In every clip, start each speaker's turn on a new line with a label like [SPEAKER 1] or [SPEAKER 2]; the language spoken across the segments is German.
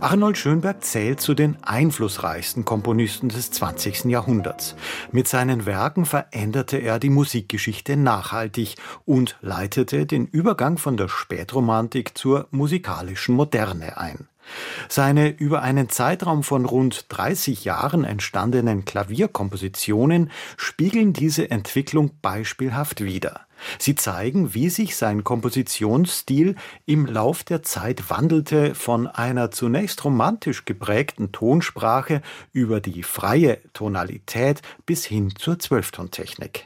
[SPEAKER 1] Arnold Schönberg zählt zu den einflussreichsten Komponisten des 20. Jahrhunderts. Mit seinen Werken veränderte er die Musikgeschichte nachhaltig und leitete den Übergang von der Spätromantik zur musikalischen Moderne ein. Seine über einen Zeitraum von rund 30 Jahren entstandenen Klavierkompositionen spiegeln diese Entwicklung beispielhaft wider. Sie zeigen, wie sich sein Kompositionsstil im Lauf der Zeit wandelte von einer zunächst romantisch geprägten Tonsprache über die freie Tonalität bis hin zur Zwölftontechnik.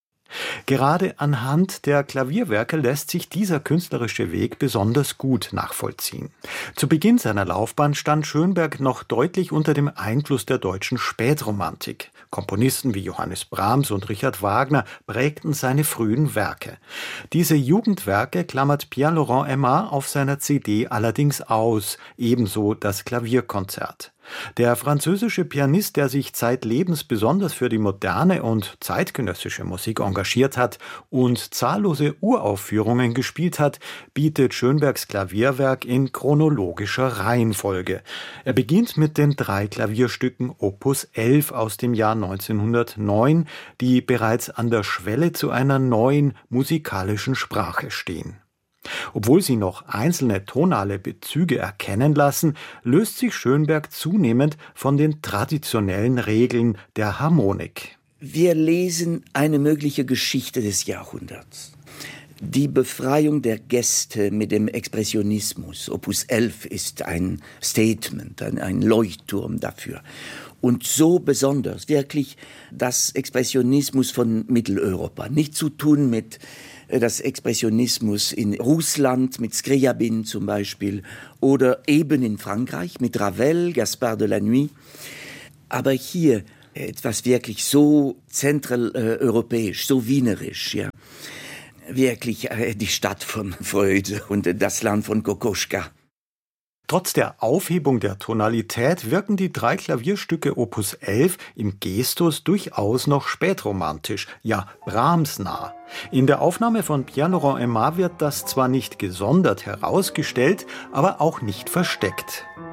[SPEAKER 1] Gerade anhand der Klavierwerke lässt sich dieser künstlerische Weg besonders gut nachvollziehen. Zu Beginn seiner Laufbahn stand Schönberg noch deutlich unter dem Einfluss der deutschen Spätromantik. Komponisten wie Johannes Brahms und Richard Wagner prägten seine frühen Werke. Diese Jugendwerke klammert Pierre-Laurent Aimard auf seiner CD allerdings aus, ebenso das Klavierkonzert. Der französische Pianist, der sich zeitlebens besonders für die moderne und zeitgenössische Musik engagiert hat und zahllose Uraufführungen gespielt hat, bietet Schönbergs Klavierwerk in chronologischer Reihenfolge. Er beginnt mit den 3 Klavierstücken Opus 11 aus dem Jahr 1909, die bereits an der Schwelle zu einer neuen musikalischen Sprache stehen. Obwohl sie noch einzelne tonale Bezüge erkennen lassen, löst sich Schönberg zunehmend von den traditionellen Regeln der Harmonik.
[SPEAKER 2] Wir lesen eine mögliche Geschichte des Jahrhunderts. Die Befreiung der Gäste mit dem Expressionismus. Opus 11 ist ein Statement, ein Leuchtturm dafür. Und so besonders wirklich das Expressionismus von Mitteleuropa. Nicht zu tun mit das Expressionismus in Russland mit Scriabin zum Beispiel oder eben in Frankreich mit Ravel, Gaspard de la Nuit. Aber hier etwas wirklich so zentraleuropäisch, so wienerisch, ja. Wirklich die Stadt von Freud und das Land von Kokoschka.
[SPEAKER 1] Trotz der Aufhebung der Tonalität wirken die 3 Klavierstücke Opus 11 im Gestus durchaus noch spätromantisch, ja Brahms-nah. In der Aufnahme von Pierre-Laurent Aimard wird das zwar nicht gesondert herausgestellt, aber auch nicht versteckt.